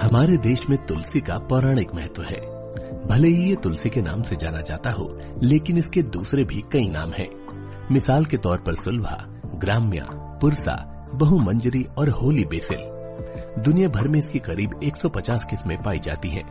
हमारे देश में तुलसी का पौराणिक महत्व है। भले ही ये तुलसी के नाम से जाना जाता हो, लेकिन इसके दूसरे भी कई नाम हैं। मिसाल के तौर पर सुलभा, ग्राम्या, पुरसा, बहुमंजरी और होली बेसिल। दुनिया भर में इसकी करीब 150 किस्में पाई जाती हैं।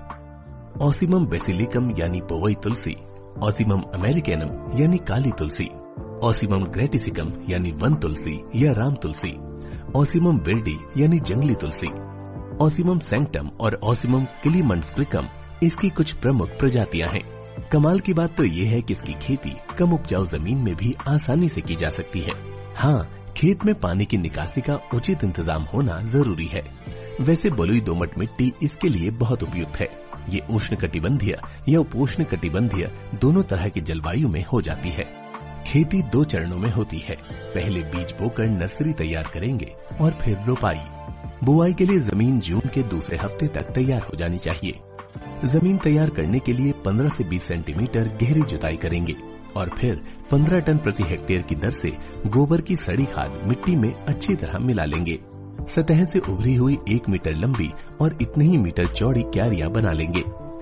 ऑसिमम बेसिलिकम यानी पोवई तुलसी, ऑसिमम अमेरिकनम यानी काली तुलसी, ऑसिमम ग्रेटिसिकम यानी वन तुलसी या राम तुलसी, ऑसिमम विर्डी यानी जंगली तुलसी, ऑसिमम सैंक्टम और ऑसिमम क्लीमंडस्ट्रिकम इसकी कुछ प्रमुख प्रजातियां हैं। कमाल की बात तो ये है कि इसकी खेती कम उपजाऊ जमीन में भी आसानी से की जा सकती है। हाँ, खेत में पानी की निकासी का उचित इंतजाम होना जरूरी है। वैसे बलुई दोमट मिट्टी इसके लिए बहुत उपयुक्त है। ये उष्णकटिबंधीय या उपोष्ण कटिबंधीय दोनों तरह की जलवायु में हो जाती है। खेती 2 चरणों में होती है। पहले बीज बोकर नर्सरी तैयार करेंगे और फिर रोपाई। बुआई के लिए जमीन जून के दूसरे हफ्ते तक तैयार हो जानी चाहिए। जमीन तैयार करने के लिए 15 से 20 सेंटीमीटर गहरी जुताई करेंगे और फिर 15 टन प्रति हेक्टेयर की दर से गोबर की सड़ी खाद मिट्टी में अच्छी तरह मिला लेंगे। सतह से उभरी हुई 1 मीटर लंबी और इतने ही मीटर चौड़ी क्यारियां बना लेंगे।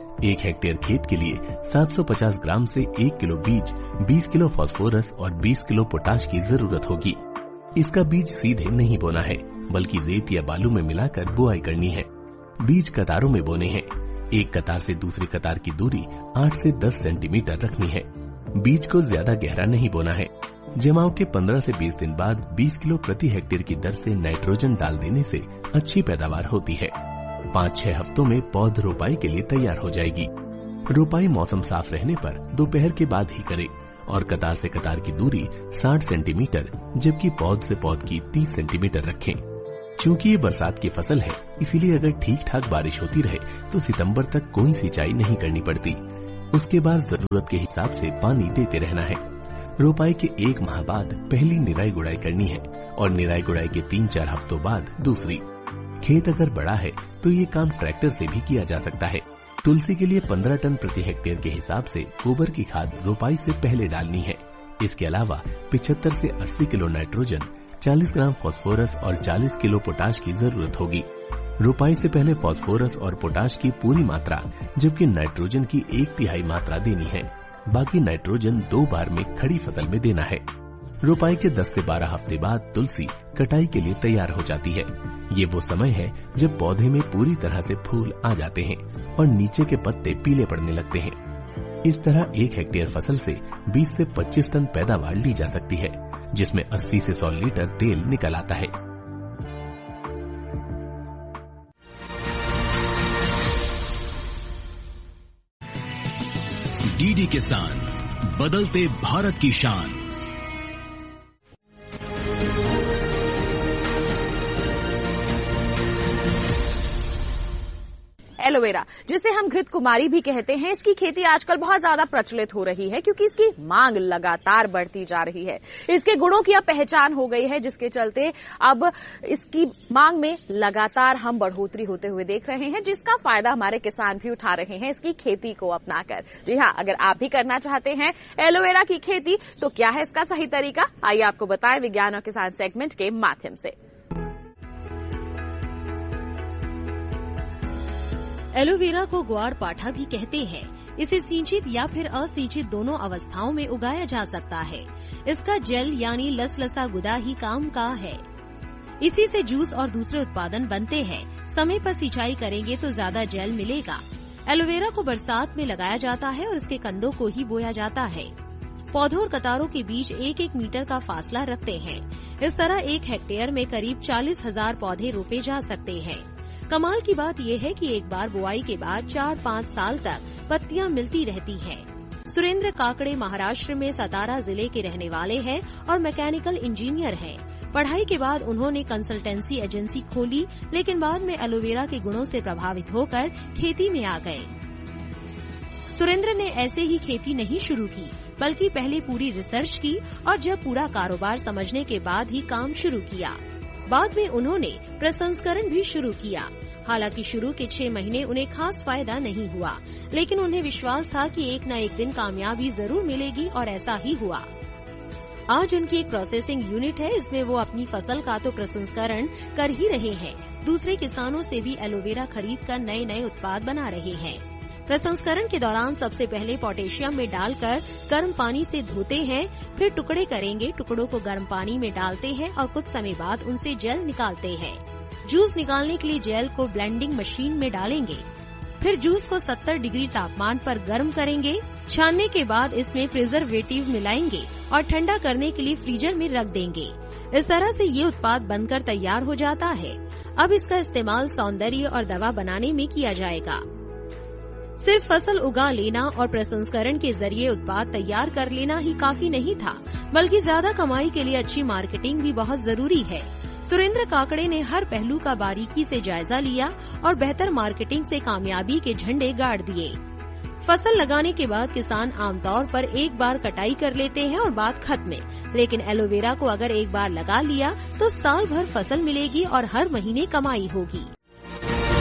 1 हेक्टेयर खेत के लिए 750 ग्राम से 1 किलो बीज, 20 किलो फास्फोरस और 20 किलो पोटाश की जरूरत होगी। इसका बीज सीधे नहीं बोना है, बल्कि रेत या बालू में मिलाकर बुआई करनी है। बीज कतारों में बोने हैं। एक कतार से दूसरी कतार की दूरी 8 से 10 सेंटीमीटर रखनी है। बीज को ज्यादा गहरा नहीं बोना है। जमाव के 15 से 20 दिन बाद 20 किलो प्रति हेक्टेयर की दर से नाइट्रोजन डाल देने से अच्छी पैदावार होती है। 5-6 हफ्तों में पौध रोपाई के लिए तैयार हो जाएगी। रोपाई मौसम साफ रहने पर दोपहर के बाद ही करें और कतार से कतार की दूरी 60 सेंटीमीटर जबकि पौध से पौध की 30 सेंटीमीटर रखें। चूंकि ये बरसात की फसल है, इसीलिए अगर ठीक ठाक बारिश होती रहे तो सितंबर तक कोई सिंचाई नहीं करनी पड़ती। उसके बाद जरूरत के हिसाब से पानी देते रहना है। रोपाई के 1 माह बाद पहली निराई गुड़ाई करनी है और निराई गुड़ाई के 3-4 हफ्तों बाद दूसरी। खेत अगर बड़ा है तो ये काम ट्रैक्टर से भी किया जा सकता है। तुलसी के लिए 15 टन प्रति हेक्टेयर के हिसाब से गोबर की खाद रोपाई से पहले डालनी है। इसके अलावा 75 से 80 किलो नाइट्रोजन, 40 ग्राम फास्फोरस और 40 किलो पोटाश की जरूरत होगी। रोपाई से पहले फास्फोरस और पोटाश की पूरी मात्रा जबकि नाइट्रोजन की 1/3 मात्रा देनी है। बाकी नाइट्रोजन 2 बार में खड़ी फसल में देना है। रोपाई के 10 से 12 हफ्ते बाद तुलसी कटाई के लिए तैयार हो जाती है। ये वो समय है जब पौधे में पूरी तरह से फूल आ जाते हैं और नीचे के पत्ते पीले पड़ने लगते हैं। इस तरह 1 हेक्टेयर फसल से 20 से 25 टन पैदावार ली जा सकती है, जिसमें 80 से 100 लीटर तेल निकल आता है। डीडी किसान, बदलते भारत की शान। एलोवेरा, जिसे हम घृत कुमारी भी कहते हैं, इसकी खेती आजकल बहुत ज्यादा प्रचलित हो रही है क्योंकि इसकी मांग लगातार बढ़ती जा रही है। इसके गुणों की अब पहचान हो गई है, जिसके चलते अब इसकी मांग में लगातार हम बढ़ोतरी होते हुए देख रहे हैं, जिसका फायदा हमारे किसान भी उठा रहे हैं इसकी खेती को अपनाकर। जी हाँ, अगर आप भी करना चाहते हैं एलोवेरा की खेती तो क्या है इसका सही तरीका, आइए आपको बताएं विज्ञान और किसान सेगमेंट के माध्यम से। एलोवेरा को ग्वार पाठा भी कहते हैं। इसे सिंचित या फिर असिंचित दोनों अवस्थाओं में उगाया जा सकता है। इसका जेल यानी लसलसा गुदा ही काम का है। इसी से जूस और दूसरे उत्पादन बनते हैं। समय पर सिंचाई करेंगे तो ज्यादा जेल मिलेगा। एलोवेरा को बरसात में लगाया जाता है और इसके कंदों को ही बोया जाता है। पौधों और कतारों के बीच 1-1 मीटर का फासला रखते हैं। इस तरह 1 हेक्टेयर में करीब 40,000 पौधे रोपे जा सकते हैं। कमाल की बात यह है कि एक बार बुआई के बाद 4-5 साल तक पत्तियां मिलती रहती हैं। सुरेंद्र काकड़े महाराष्ट्र में सतारा जिले के रहने वाले हैं और मैकेनिकल इंजीनियर हैं। पढ़ाई के बाद उन्होंने कंसल्टेंसी एजेंसी खोली, लेकिन बाद में एलोवेरा के गुणों से प्रभावित होकर खेती में आ गए। सुरेंद्र ने ऐसे ही खेती नहीं शुरू की, बल्कि पहले पूरी रिसर्च की और जब पूरा कारोबार समझने के बाद ही काम शुरू किया। बाद में उन्होंने प्रसंस्करण भी शुरू किया। हालांकि शुरू के 6 महीने उन्हें खास फायदा नहीं हुआ, लेकिन उन्हें विश्वास था कि एक न एक दिन कामयाबी जरूर मिलेगी और ऐसा ही हुआ। आज उनकी एक प्रोसेसिंग यूनिट है। इसमें वो अपनी फसल का तो प्रसंस्करण कर ही रहे हैं, दूसरे किसानों से भी एलोवेरा खरीद कर नए नए उत्पाद बना रहे हैं। प्रसंस्करण के दौरान सबसे पहले पोटेशियम में डालकर गर्म पानी से धोते हैं, फिर टुकड़े करेंगे, टुकड़ों को गर्म पानी में डालते हैं और कुछ समय बाद उनसे जेल निकालते हैं। जूस निकालने के लिए जेल को ब्लेंडिंग मशीन में डालेंगे, फिर जूस को 70 डिग्री तापमान पर गर्म करेंगे। छानने के बाद इसमें प्रिजर्वेटिव मिलाएंगे और ठंडा करने के लिए फ्रीजर में रख देंगे। इस तरह से ये उत्पाद बनकर तैयार हो जाता है। अब इसका इस्तेमाल सौंदर्य और दवा बनाने में किया जाएगा। सिर्फ फसल उगा लेना और प्रसंस्करण के जरिए उत्पाद तैयार कर लेना ही काफी नहीं था, बल्कि ज्यादा कमाई के लिए अच्छी मार्केटिंग भी बहुत जरूरी है। सुरेंद्र काकड़े ने हर पहलू का बारीकी से जायजा लिया और बेहतर मार्केटिंग से कामयाबी के झंडे गाड़ दिए। फसल लगाने के बाद किसान आमतौर पर एक बार कटाई कर लेते हैं और बात खत्म, लेकिन एलोवेरा को अगर एक बार लगा लिया तो साल भर फसल मिलेगी और हर महीने कमाई होगी।